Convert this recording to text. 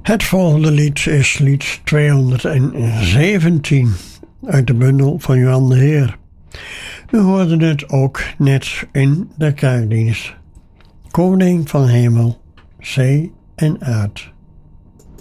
Het volgende lied is lied 217 uit de bundel van Johan de Heer. We hoorden het ook net in de kerkdienst. Koning van hemel, zee en aard.